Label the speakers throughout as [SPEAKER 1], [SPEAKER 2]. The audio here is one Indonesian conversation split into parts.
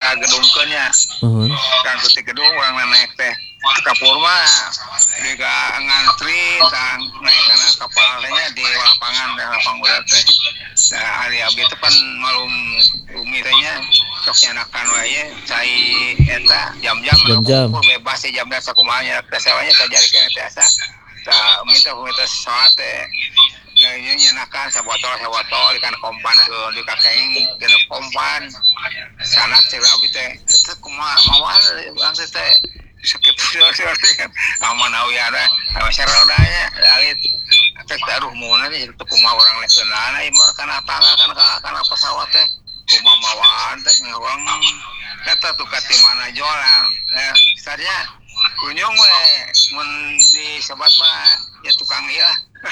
[SPEAKER 1] gedungkeunnya. Kan di gedung urang naik teh kapur mah di ngantri dan naik kana kapal di lapangan udara teh. Nah, hari abdi teh pan malum bumi teh nya sok nyanakan wae cai eta jam-jam bebas jam-jam sakumaha nya sewanya kajarikeun teh asa. Tah minta salat teh nyanakan sabotol ikan kompan ke di kakeng genep kompan sanak cek abdi teh teu kumaha mawar urang teh sakit kan aman awiana masyarakat alit teh aduh mun teh kumaha urang lekeunana ieu kana tangga kana pesawat teh kumaha mawar teh ngawang eta tuh kati mana jolang saja kunyong we mun disebat mah ya tukang ieu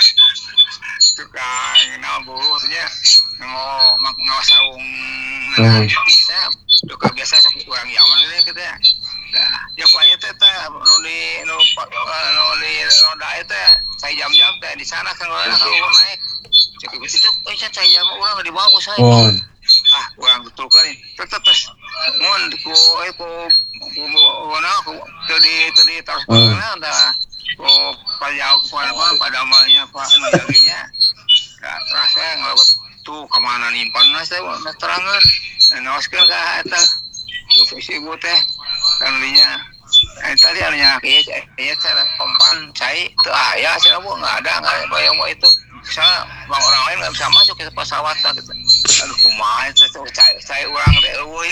[SPEAKER 1] tukang buruhnya ngawasaung bisa tukang biasa sok urang yaman teh kita nah ya paya teh nu di roda teh saya jam-jam teh di sana kan urang naik cek itu saya jam urang di bawah ku saya urang betulkeun terus mun ku tadi terus ada pajak pada malnya Pak Najaginya terasa ngelawat tuh kemana nimpan saya terangan naoskeun ka eta ofisi ibu teh kan dinya tadi anya ieu cara kompan cai teu aya cenah bu enggak ada bayang itu bisa bang orang lain enggak bisa masuk ke pesawat gitu aduh kumaha itu cai urang teh euy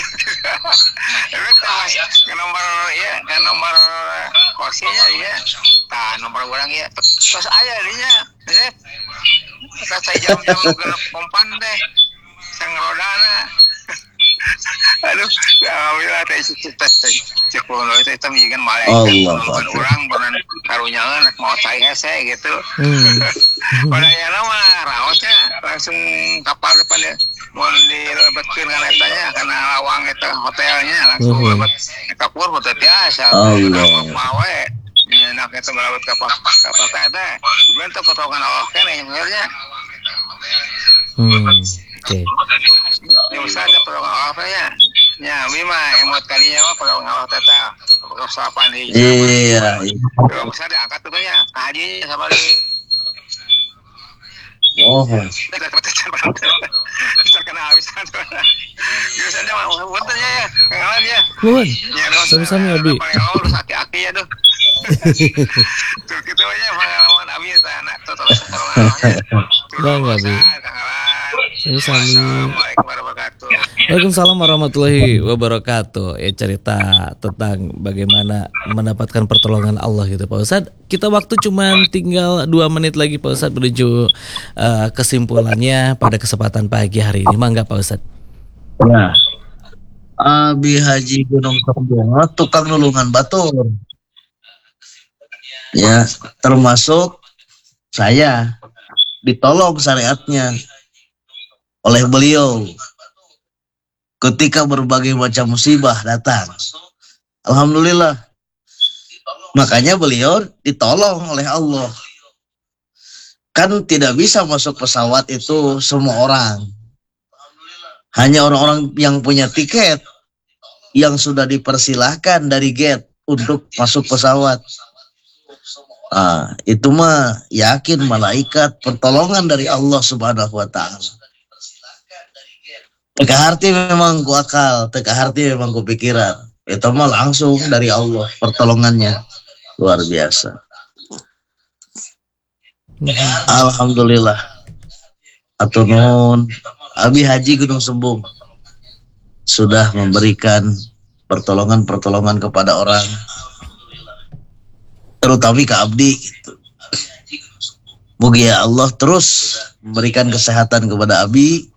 [SPEAKER 1] ke nomor kursinya ya tah nomor urang ya terus aya dinya terus saya jam-jam genep kompan teh sang rodana aduh alhamdulillah teh cek kuno itu menjadikan malaikat orang beran karunyangan mau cai hese gitu pada yang lama raosnya langsung kapal depan ya mau dilebetkeun kana etanya karena lawang eta hotelnya langsung lebet kapur hotel biasa mawe nyenak eta melebet kapal teh kemudian teh potongan Allah keneh nya
[SPEAKER 2] oke.
[SPEAKER 1] Ya usah ada potongan Allah ya. Ya, mah emot kalinya mah potongan Allah teh tah salapan hiji. Iya. Kalau usah diangkat tuh ya, haji sabari.
[SPEAKER 2] Oh.
[SPEAKER 1] Kita kena habisan. Biasanya mah wontennya ya, ngawan ya.
[SPEAKER 2] Nuhun. Sami-sami abi.
[SPEAKER 1] Terus aki-aki ya tuh. Tuh kitu nya pengalaman abi teh anak tuh terus.
[SPEAKER 2] Bang abi. Sami. Waalaikumsalam warahmatullahi wabarakatuh. Ya cerita tentang bagaimana mendapatkan pertolongan Allah gitu Pak Ustadz. Kita waktu cuma tinggal 2 menit lagi Pak Ustadz menuju kesimpulannya pada kesempatan pagi hari ini. Mangga Pak Ustadz.
[SPEAKER 3] Ya. Abi Haji Gunung Kembang tukang nulungan batur. Ya, termasuk saya ditolong syariatnya oleh beliau ketika berbagai macam musibah datang. Alhamdulillah. Makanya beliau ditolong oleh Allah. Kan tidak bisa masuk pesawat itu semua orang. Hanya orang-orang yang punya tiket yang sudah dipersilahkan dari gate untuk masuk pesawat. Itu mah yakin malaikat pertolongan dari Allah Subhanahu wa taala. Teka harti memang ku akal, teka harti memang ku pikiran. Itu mah langsung dari Allah pertolongannya. Luar biasa. Alhamdulillah. Atur nuhun. Abi Haji Gunung Sembung sudah memberikan pertolongan-pertolongan kepada orang, terutama ke abdi gitu. Mugi ya Allah terus memberikan kesehatan kepada abi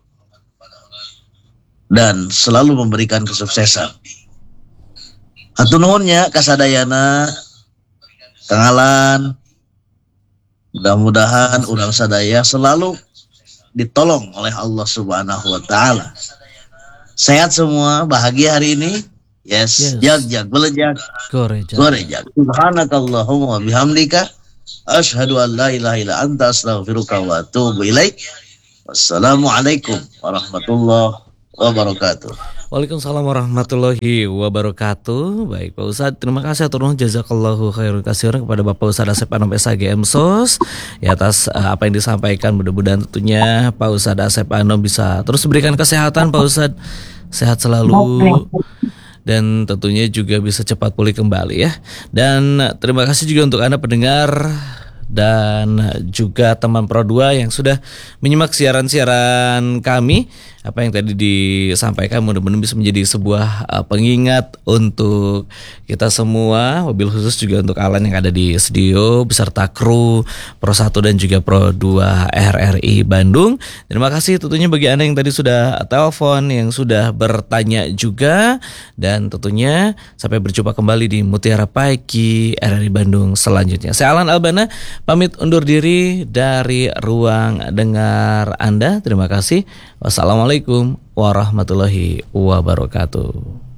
[SPEAKER 3] dan selalu memberikan kesuksesan. Hatur nuhunnya kasadayana Kang Alan, mudah-mudahan urang sadaya selalu ditolong oleh Allah Subhanahu wa taala. Sehat semua, bahagia hari ini. Yes. Jag belejak. Gorejak. Subhanakallahumma wa bihamdika asyhadu an la ilaha illa anta astaghfiruka wa atubu ilaik. Wassalamualaikum warahmatullahi wabarakatuh.
[SPEAKER 2] Waalaikumsalam warahmatullahi wabarakatuh. Baik Pak Ustadz, terima kasih atur nuhun jazakallahu khairan katsiran kepada Bapak Ustadz Asep Anom SHG MSOS ya atas apa yang disampaikan. Mudah-mudahan tentunya Pak Ustadz Asep Anom bisa terus berikan kesehatan Pak Ustadz, sehat selalu dan tentunya juga bisa cepat pulih kembali ya. Dan terima kasih juga untuk Anda pendengar dan juga teman Pro 2 yang sudah menyimak siaran-siaran kami. Apa yang tadi disampaikan mudah-mudahan bisa menjadi sebuah pengingat untuk kita semua, mobil khusus juga untuk Alan yang ada di studio beserta kru Pro 1 dan juga Pro 2 RRI Bandung. Terima kasih tentunya bagi Anda yang tadi sudah telepon, yang sudah bertanya juga, dan tentunya sampai berjumpa kembali di Mutiara Pagi RRI Bandung selanjutnya. Saya Alan Albana pamit undur diri dari ruang dengar Anda. Terima kasih. Wassalamualaikum warahmatullahi wabarakatuh.